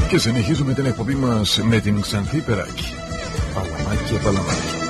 Και συνεχίζουμε την εκπομπή μας με την Ξανθή Περάκη. Παλαμάκι και παλαμάκι.